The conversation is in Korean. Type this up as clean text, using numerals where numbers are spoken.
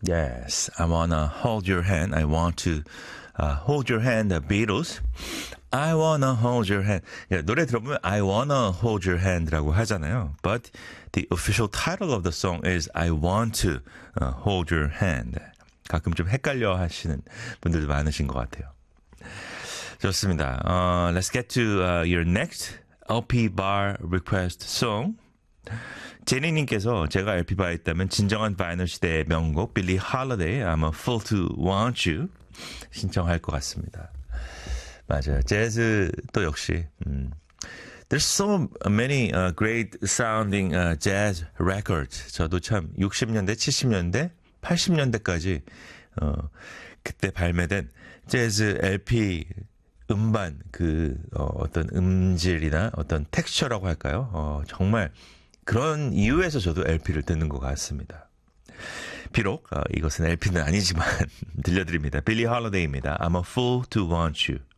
Yes, I wanna hold your hand. I want to hold your hand. The Beatles. I wanna hold your hand. 노래 들어보면 I wanna hold your hand라고 하잖아요. But the official title of the song is I want to hold your hand. 가끔 좀 헷갈려 하시는 분들도 많으신 것 같아요. 좋습니다. Let's get to your next LP bar request song. 제니님께서 제가 LP바에 있다면 진정한 바이널 시대의 명곡 빌리 할러데이 I'm a fool to want you 신청할 것 같습니다. 맞아요. 재즈도 역시 There's so many great sounding jazz records. 저도 참 60년대, 70년대, 80년대까지 그때 발매된 재즈 LP 음반 어떤 음질이나 어떤 텍스처라고 할까요? 정말 그런 이유에서 저도 LP를 듣는 것 같습니다. 비록 이것은 LP는 아니지만 들려드립니다. 빌리 할러데이입니다. I'm a fool to want you.